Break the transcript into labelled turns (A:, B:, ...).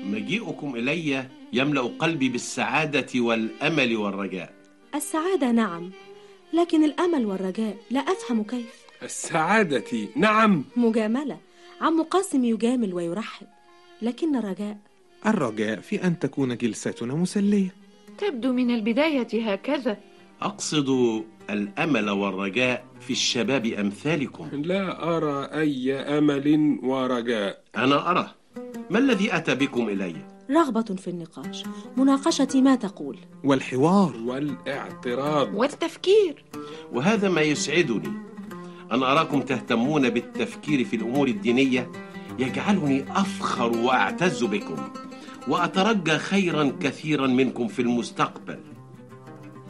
A: مجيئكم إلي يملأ قلبي بالسعادة والأمل والرجاء.
B: السعادة نعم، لكن الأمل والرجاء لا أفهم كيف.
C: السعادة نعم.
B: مجاملة، عم قاسم يجامل ويرحب، لكن
D: الرجاء في أن تكون جلستنا مسلية.
E: تبدو من البداية هكذا.
A: أقصد الأمل والرجاء في الشباب أمثالكم.
C: لا أرى أي أمل ورجاء.
A: أنا أرى. ما الذي أتى بكم إلي؟
B: رغبة في النقاش، مناقشة ما تقول،
D: والحوار
C: والاعتراض
E: والتفكير.
A: وهذا ما يسعدني. أن أراكم تهتمون بالتفكير في الأمور الدينية يجعلني أفخر وأعتز بكم، وأترجى خيرا كثيرا منكم في المستقبل.